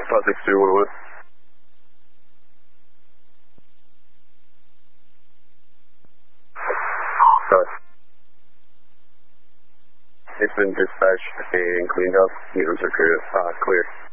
562, what was? It's been dispatched and cleaned up. Meters are clear. Clear.